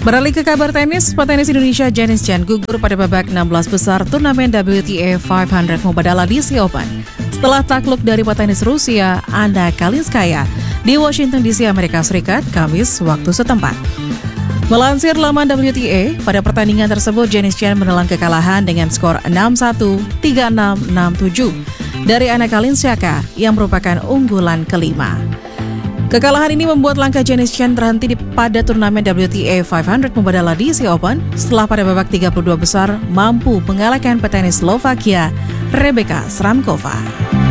Beralih ke kabar tenis, petenis Indonesia Janice Chen gugur pada babak 16 besar turnamen WTA 500 Mubadala DC Open setelah takluk dari petenis Rusia Anna Kalinskaya di Washington DC, Amerika Serikat, Kamis waktu setempat. Melansir laman WTA, pada pertandingan tersebut Janice Chen menelan kekalahan dengan skor 6-1, 3-6, 6-7 dari Anna Kalinskaya yang merupakan unggulan kelima. Kekalahan ini membuat langkah Janice Chen terhenti pada turnamen WTA 500 Mubadala DC Open setelah pada babak 32 besar mampu mengalahkan petenis Slovakia Rebeka Sramkova.